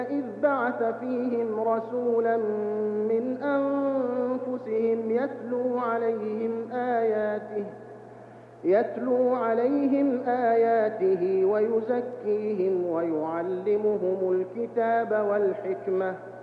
إذ بعث فيهم رسولا من أنفسهم يتلو عليهم آياته ويزكيهم ويعلمهم الكتاب والحكمة